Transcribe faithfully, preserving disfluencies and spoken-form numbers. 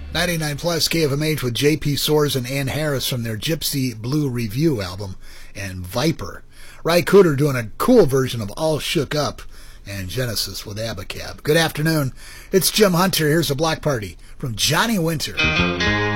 ninety-nine plus K F M H with J P Soares and Ann Harris from their Gypsy Blue Review album, and Viper. Ry Cooder doing a cool version of All Shook Up, and Genesis with Abacab. Good afternoon. It's Jim Hunter. Here's a block party from Johnny Winter.